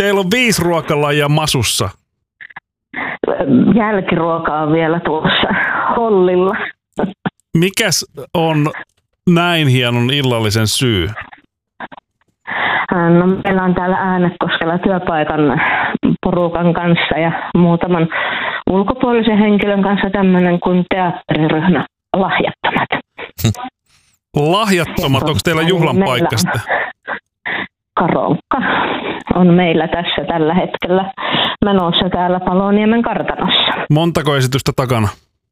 Teillä on 5 ruokalajia masussa. Jälkiruoka on vielä tuossa hollilla. Mikäs on näin hienon illallisen syy? No, meillä on täällä Äänekoskella työpaikan porukan kanssa ja muutaman ulkopuolisen henkilön kanssa tämmöinen kuin teatteriryhmä Lahjattomat. Lahjattomat, onko teillä juhlan paikka sitten? Karonkka on meillä tässä tällä hetkellä menossa täällä Paloniemen kartanossa. Montako esitystä takana?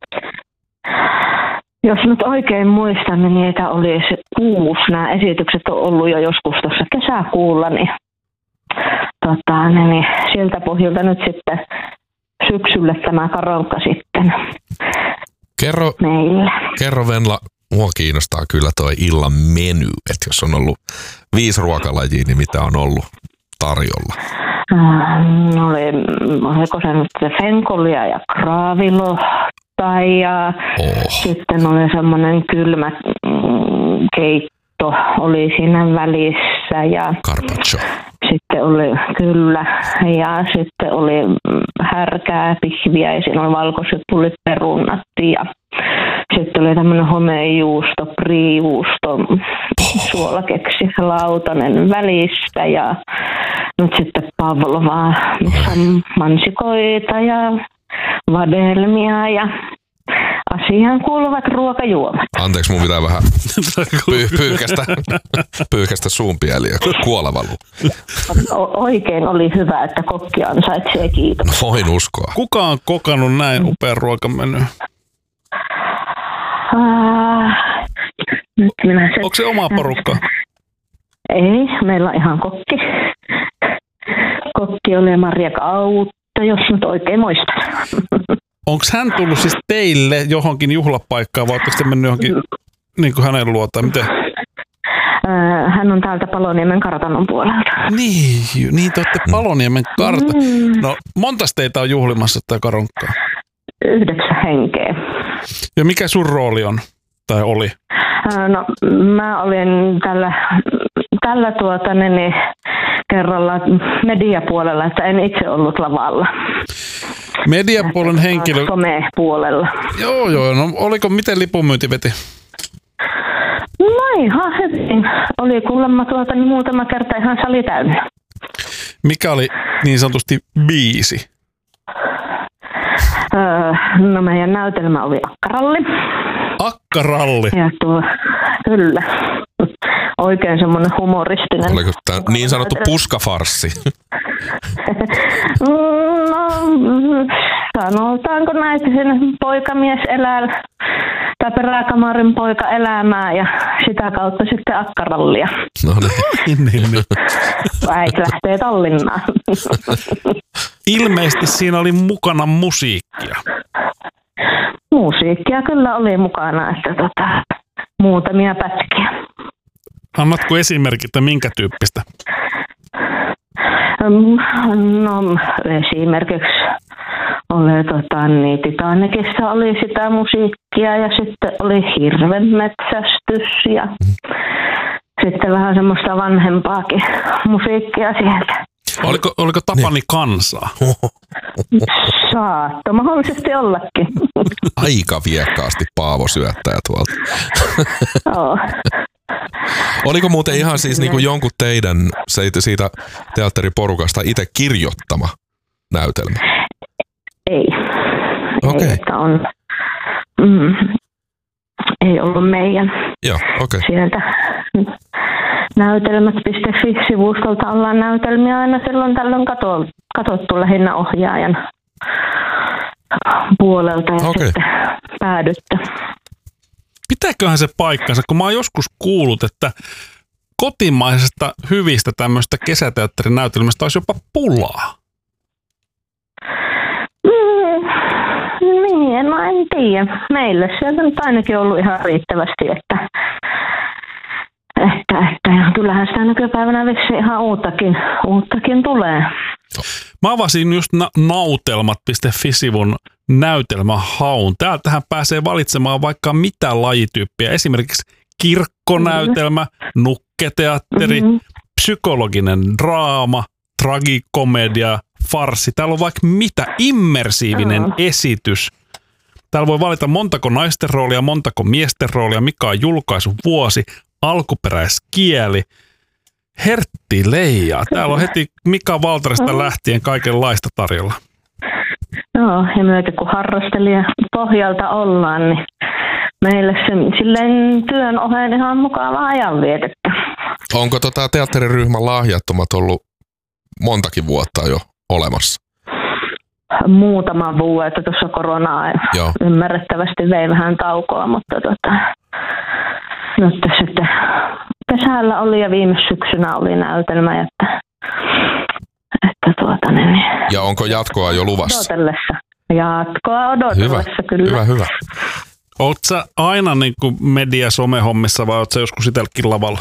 Jos nyt oikein muistan, niin niitä oli 6. Nämä esitykset on ollut jo joskus tuossa kesäkuulla, niin siltä pohjalta nyt sitten syksylle tämä karonkka sitten Kerro Venla, mua kiinnostaa kyllä toi illan meny, että jos on ollut 5 ruokalajia, niin mitä on ollut tarjolla? Oliko se nyt fenkolia ja kraavilohta ja sitten oli semmoinen kylmä keitto oli siinä välissä ja carpaccio. Sitten oli kyllä ja sitten oli härkää, pihviä ja siinä oli valkosipulit, perunat ja sitten oli tämmöinen homejuusto, priijuusto, suolakeksi, lautanen välistä ja nyt sitten pavlovaa, missä on mansikoita ja vadelmia ja asiaan kuuluvat ruokajuomat. Anteeksi, mun pitää vähän pyyhkästä suunpieliä, kuolevalu. Oikein oli hyvä, että kokki ansaitsee kiitos. Voin uskoa. Kuka on kokannut näin upean ruokamenyn? Onko se oma porukka? Ei, meillä on ihan kokki. Kokki oli Maria Kautta, jos nyt oikein muistan. Onko hän tullut siis teille johonkin juhlapaikkaan vai oletteko te mennyt johonkin niin kuin hänen luotaan? Miten? Hän on täältä Paloniemen kartanon puolelta. Niin te olette Paloniemen kartano. No, montas teitä on juhlimassa tätä karonkkaa? 9 henkeä. Ja mikä sun rooli on? Tai oli? No, mä olin tällä kerralla mediapuolella, että en itse ollut lavalla. Mediapuolen henkilö? Some-puolella. Joo. No, miten lipunmyynti veti? No ihan hyvin. Oli kuulemma muutama kerta ihan sali täynnä. Mikä oli niin sanotusti biisi? No meidän näytelmä oli Akkaralli. Akkaralli? Ja kyllä. Oikein semmoinen humoristinen. Oliko tämä niin sanottu puskafarssi? No, sanotaanko näin, että sen poikamies elää, tai peräkamarin poika elämää ja sitä kautta sitten akkarallia. No niin. Äiti lähtee Tallinnaan. Ilmeisesti siinä oli mukana musiikkia. Musiikkia kyllä oli mukana, että muutamia pätkiä. Annatko esimerkitä minkä tyyppistä? No esimerkiksi oli Titanicissa oli sitä musiikkia ja sitten oli hirvenmetsästys ja sitten vähän semmoista vanhempaakin musiikkia sieltä. Oliko Tapani kansaa? Saatto mahdollisesti ollakin. Aika viekkaasti Paavo syöttää tuolta. Joo. Oliko muuten ihan siis niinku jonkun teidän siitä teatteriporukasta itse kirjoittama näytelmä? Ei. Okei. Ei ollut meidän. Joo, okei. Sieltä näytelmät.fi-sivustolta ollaan näytelmiä aina silloin tällöin katsottu lähinnä ohjaajan puolelta ja sitten päädytty. Pitääköhän se paikkansa, kun mä oon joskus kuullut, että kotimaisesta hyvistä tämmöistä kesäteatterinäytelmästä olisi jopa pulaa. Niin, en tiedä. Meille sieltä nyt ainakin ollut ihan riittävästi, että kyllähän sitä nykypäivänä vissi ihan uuttakin tulee. Mä avasin just nautelmat.fi-sivun näytelmähaun. Täältähän pääsee valitsemaan vaikka mitä lajityyppiä. Esimerkiksi kirkkonäytelmä, nukketeatteri, psykologinen draama, tragikomedia, farssi. Täällä on vaikka mitä, immersiivinen esitys. Täällä voi valita montako naisten roolia, montako miesten roolia, mikä on julkaisuvuosi, alkuperäiskieli. Hertti leijaa. Täällä on heti Mika Valtarista lähtien kaikenlaista tarjolla. Joo, ja myötä kun harrastelija pohjalta ollaan, niin meille silleen työn oheen ihan mukava ajanvietettä. Onko teatteriryhmän Lahjattomat ollut montakin vuotta jo olemassa? Muutama vuotta tuossa koronaa ymmärrettävästi vei vähän taukoa, mutta nyt sitten kesällä oli ja viime syksynä oli näytelmä, ja onko jatkoa jo luvassa? Jatkoa odotellessa kyllä. Hyvä. Oletko sä aina niin kuin media-somehommissa vai oletko sä joskus itsellekin lavalla?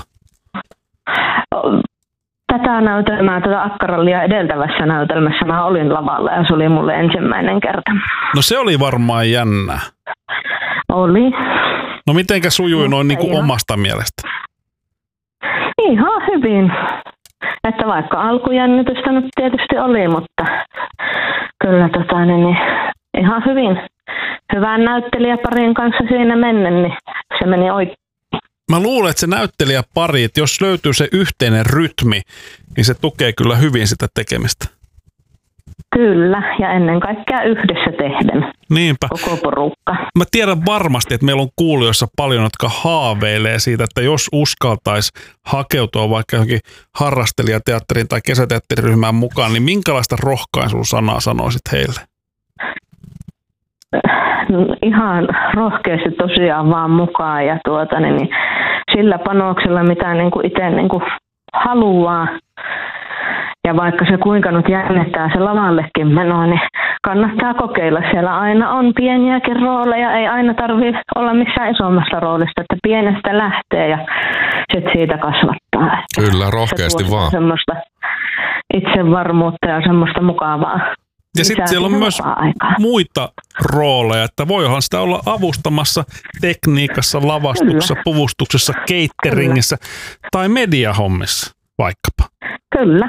Tätä näytelmää, tätä Akkarallia edeltävässä näytelmässä mä olin lavalla ja se oli mulle ensimmäinen kerta. No se oli varmaan jännää. Oli. No mitenkä sujui noin niin kuin omasta mielestä? Ihan hyvin. Että vaikka alkujännitystä nyt tietysti oli, mutta kyllä ihan hyvin. Hyvän näyttelijäparin kanssa siinä mennen, niin se meni oikein. Mä luulen, että se näyttelijäpari, että jos löytyy se yhteinen rytmi, niin se tukee kyllä hyvin sitä tekemistä. Kyllä, ja ennen kaikkea yhdessä tehden. Niinpä. Koko porukka. Mä tiedän varmasti, että meillä on kuulijoissa paljon, jotka haaveilee siitä, että jos uskaltaisi hakeutua vaikka johonkin harrastelijateatteriin tai kesäteatteriryhmään mukaan, niin minkälaista rohkaisusanaa sanoisit heille? Ihan rohkeasti tosiaan vaan mukaan ja niin sillä panoksella, mitä itse haluaa. Ja vaikka se kuinka nyt jännittää se lavallekin menoa, niin kannattaa kokeilla. Siellä aina on pieniäkin rooleja, ei aina tarvitse olla missään isommassa roolista, että pienestä lähtee ja sitten siitä kasvattaa. Kyllä, rohkeasti vaan. Semmoista itsevarmuutta ja semmoista mukavaa. Ja sitten siellä on myös muita rooleja, että voihan sitä olla avustamassa tekniikassa, lavastuksessa, puvustuksessa, cateringissä tai mediahommissa vaikkapa. Kyllä.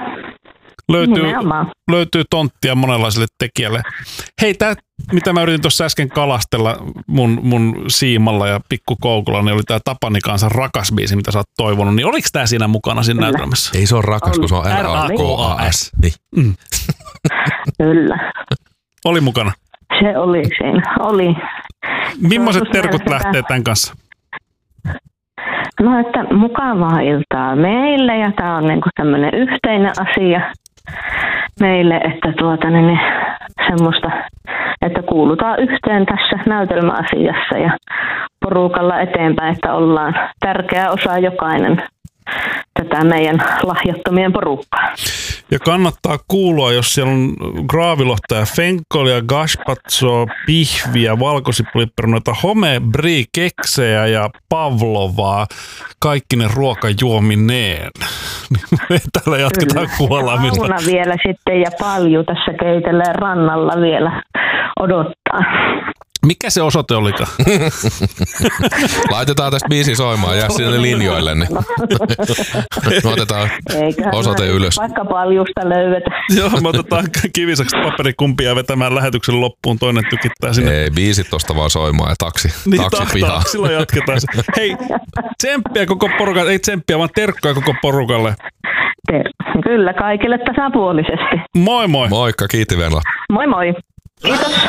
Löytyy tonttia monenlaiselle tekijälle. Hei, tämä, mitä mä yritin tuossa äsken kalastella mun siimalla ja pikkukoukulla, niin oli tämä Tapani Kansan Rakas biisi, mitä sä oot toivonut. Niin oliko tämä siinä mukana siinä näytelmässä? Ei se ole rakas, kun se on RAKAS. Niin. Kyllä. Oli mukana? Se oli siinä. Oli. Millaiset terkut lähtee tämän kanssa? No, että mukavaa iltaa meille ja tämä on tämmöinen yhteinen asia meille, että semmoista, että kuulutaan yhteen tässä näytelmäasiassa ja porukalla eteenpäin, että ollaan tärkeä osa jokainen tätä meidän lahjattomien porukkaa. Ja kannattaa kuulua, jos siellä on graavilohtaja Fenkolia, gazpachoa, pihviä, valkosipuliperunoita, home, brie, keksejä ja pavlovaa, kaikki ne ruokajuomineen. Täällä jatketaan kuolaamista. Sauna vielä sitten ja paljon tässä keitellään rannalla vielä odottaa. Mikä se osoite olikaan? Laitetaan tästä biisi soimaan, jää sinne linjoille. Niin. Otetaan osoite ylös. Vaikka paljusta löydetä. Joo, me otetaan kivisakset paperikumpia vetämään lähetyksen loppuun, toinen tykittää sinne. Ei, biisit tosta vaan soimaan ja taksi pihaan. Silloin jatketaan se. Hei, tsemppiä koko porukalle, ei tsemppiä, vaan terkkoja koko porukalle. Kyllä, kaikille tasapuolisesti. Moi moi. Moikka, kiitti Venla. Moi moi. Kiitos.